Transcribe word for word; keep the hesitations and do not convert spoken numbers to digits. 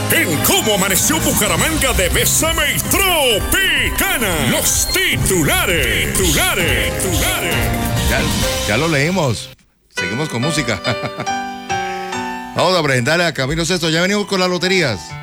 en cómo amaneció Bucaramanga de Bésame y Tropicana. Los titulares. Titulares. Titulares. Ya, ya lo leímos. Seguimos con música. Vamos a presentarle a Camilo Sesto. Ya venimos con las loterías.